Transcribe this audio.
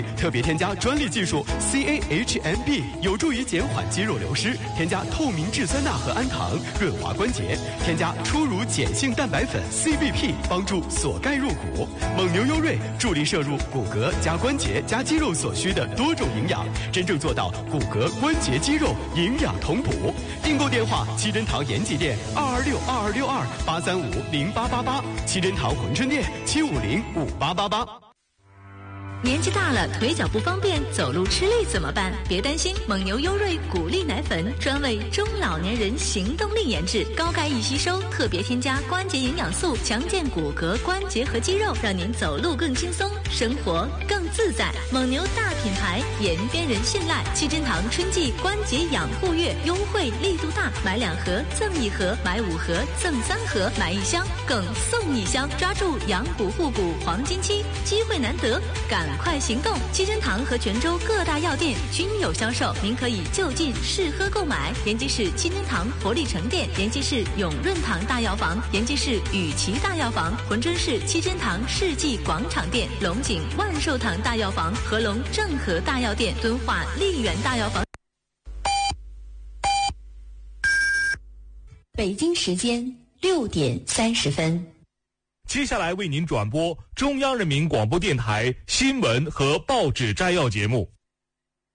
特别添加专利技术 CAHMB， 有助于减缓肌肉流失。添加透明质酸钠和氨糖，润滑关节。添加初乳碱性蛋白粉 CBP， 帮助锁钙入骨。蒙牛优瑞助力摄入骨骼加关节加肌肉所需的多种营养，真正做到骨骼、关节、肌肉营养同补。订购电话：七珍堂延吉店2262262835888，七珍堂珲春店7505888。 年纪大了，腿脚不方便，走路吃力怎么办？别担心，蒙牛优瑞骨力奶粉专为中老年人行动力研制，高钙易吸收，特别添加关节营养素，强健骨骼、关节和肌肉，让您走路更轻松，生活更自在。蒙牛大品牌，延边人信赖。七珍堂春季关节养护月优惠力度大，买2盒赠1盒，买5盒赠3盒，买1箱更送1箱，抓住养骨护骨黄金期，机会难得，赶快行动！七珍堂和泉州各大药店均有销售，您可以就近试喝购买。延吉市七珍堂活力城店、延吉市永润堂大药房、延吉市雨琦大药房、珲春市七珍堂世纪广场店、龙井万寿堂大药房、合龙正和大药店、敦化丽园大药房。 北京时间6点30分。 接下来为您转播中央人民广播电台新闻和报纸摘要节目。